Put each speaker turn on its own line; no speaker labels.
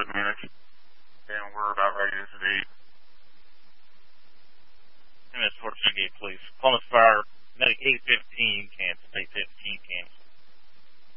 minutes, and we're about ready to sedate.
MS 478, please. Columbus Fire, medic 815, cancel.